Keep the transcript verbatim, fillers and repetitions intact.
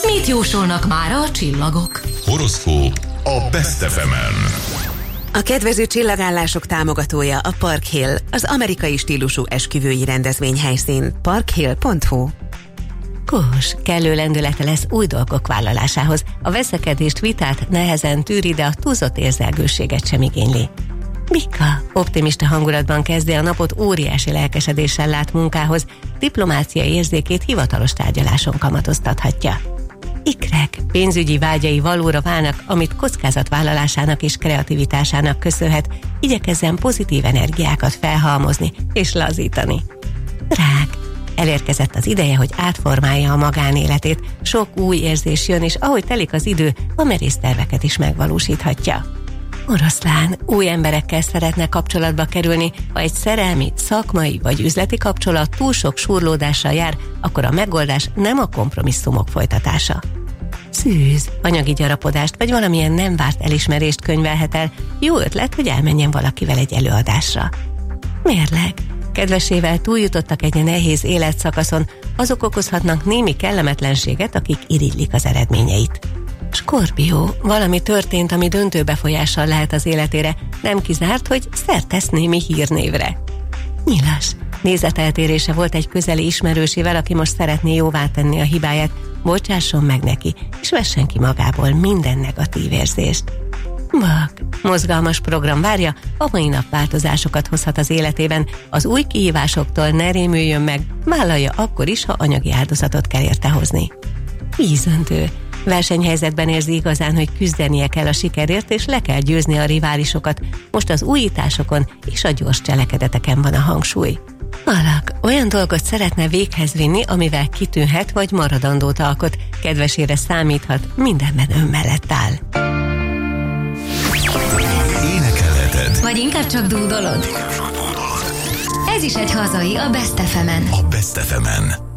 Mit jósolnak mára a csillagok? Horoszkóp a Best ef emen. A kedvező csillagállások támogatója a Park Hill, az amerikai stílusú esküvői rendezvényhelyszín. parkhill pont hu. Kós, kellő lendülete lesz új dolgok vállalásához. A veszekedést, vitát nehezen tűri, de a túlzott érzelgőséget sem igényli. Bika, optimista hangulatban kezdi a napot, óriási lelkesedéssel lát munkához, diplomáciai érzékét hivatalos tárgyaláson kamatoztathatja. Ikrek, pénzügyi vágyai valóra válnak, amit kockázatvállalásának és kreativitásának köszönhet, igyekezzen pozitív energiákat felhalmozni és lazítani. Rák, elérkezett az ideje, hogy átformálja a magánéletét, sok új érzés jön, és ahogy telik az idő, a merész terveket is megvalósíthatja. Oroszlán, új emberekkel szeretne kapcsolatba kerülni, ha egy szerelmi, szakmai vagy üzleti kapcsolat túl sok súrlódással jár, akkor a megoldás nem a kompromisszumok folytatása. Szűz, anyagi gyarapodást vagy valamilyen nem várt elismerést könyvelhet el, jó ötlet, hogy elmenjen valakivel egy előadásra. Mérleg, kedvesével túljutottak egy nehéz életszakaszon, azok okozhatnak némi kellemetlenséget, akik irigylik az eredményeit. Skorpió, valami történt, ami döntő befolyással lehet az életére, nem kizárt, hogy szert tesz némi hírnévre. Nyilas, nézeteltérése volt egy közeli ismerősével, aki most szeretné jóvá tenni a hibáját, bocsásson meg neki, és vessen ki magából minden negatív érzést. Vak, mozgalmas program várja, a mai nap változásokat hozhat az életében, az új kihívásoktól ne rémüljön meg, vállalja akkor is, ha anyagi áldozatot kell érte hozni. Vízöntő, versenyhelyzetben érzi igazán, hogy küzdenie kell a sikerért, és le kell győzni a riválisokat. Most az újításokon és a gyors cselekedeteken van a hangsúly. Alak, olyan dolgot szeretne véghez vinni, amivel kitűnhet vagy maradandót alkot. Kedvesére számíthat, mindenben ön mellett áll. Énekelheted. Vagy inkább csak dúdolod? Ez is egy hazai a Best ef emen. A Best ef emen.